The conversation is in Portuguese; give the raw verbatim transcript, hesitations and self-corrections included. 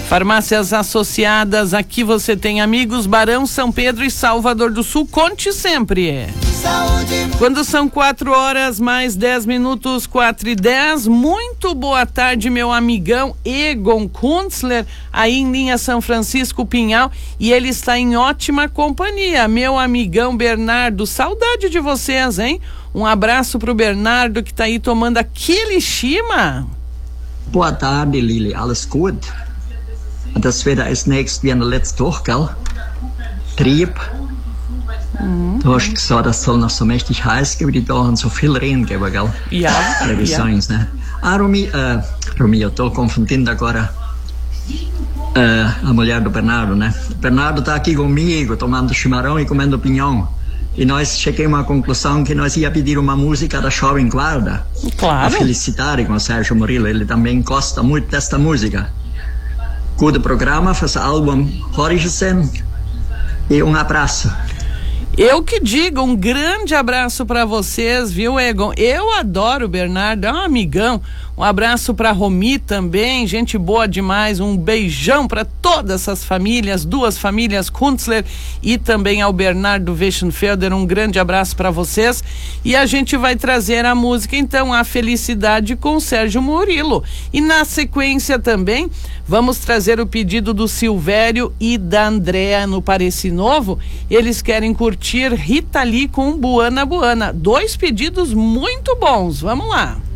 Farmácias Associadas, aqui você tem amigos, Barão, São Pedro e Salvador do Sul, conte sempre. Saúde. Quando são quatro horas mais dez minutos, quatro e dez, muito boa tarde, meu amigão Egon Kunzler, aí em linha São Francisco Pinhal, e ele está em ótima companhia, meu amigão Bernardo, saudade de vocês, hein? Um abraço pro Bernardo que tá aí tomando aquele chima. Boa tarde, Lili, alles gut? Das Wetter ist nächst wie in der letzten Woche, gell? Trieb. Mhm. Du hast gesagt, das soll noch so mächtig heiß geben, die Tage so viel Regen geben, gell? Ja. Previsões, ja. Né? Ah, Romi, uh, Romi, eu tô confundindo agora uh, a mulher do Bernardo, né? O Bernardo tá aqui comigo, tomando chimarrão e comendo pinhão. E nós chegamos à conclusão que nós ia pedir uma música da Jovem Guarda. Claro. A Felicidade com o Sérgio Murilo, ele também gosta muito desta música. Gute programa für das Album Horizon e um abraço. Eu que digo, um grande abraço para vocês, viu, Egon? Eu adoro o Bernardo, é um amigão. Um abraço para Romi também, gente boa demais. Um beijão para todas essas famílias, duas famílias Kunzler e também ao Bernardo Weschenfelder. Um grande abraço para vocês. E a gente vai trazer a música, então, A Felicidade com o Sérgio Murilo. E na sequência também, vamos trazer o pedido do Silvério e da Andréa no Pareci Novo. Eles querem curtir Rita Lee com Buana Buana. Dois pedidos muito bons. Vamos lá.